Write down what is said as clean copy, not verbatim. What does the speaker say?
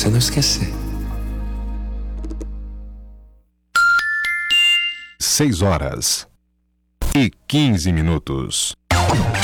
você não esquecer. 6 horas e 15 minutos.